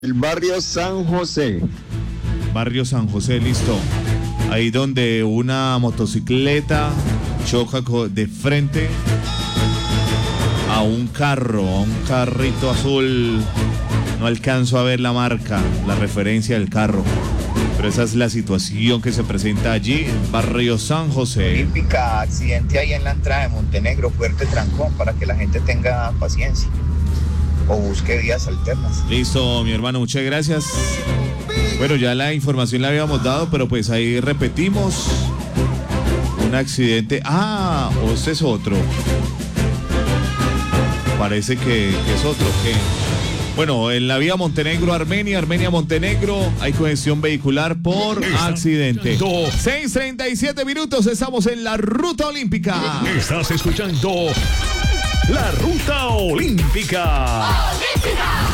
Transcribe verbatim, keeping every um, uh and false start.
El barrio San José. Barrio San José, listo. Ahí donde una motocicleta choca de frente a un carro, a un carrito azul. No alcanzo a ver la marca, la referencia del carro. Pero esa es la situación que se presenta allí en Barrio San José. Olímpica, accidente ahí en la entrada de Montenegro, fuerte trancón, para que la gente tenga paciencia o busque vías alternas. Listo, mi hermano, muchas gracias. Bueno, ya la información la habíamos dado, pero pues ahí repetimos. Un accidente. Ah, o este es otro. Parece que, que es otro. ¿Qué? Bueno, en la vía Montenegro-Armenia, Armenia-Montenegro, hay congestión vehicular por accidente. seis treinta y siete minutos, estamos en la Ruta Olímpica. Estás escuchando la Ruta Olímpica. Olímpica.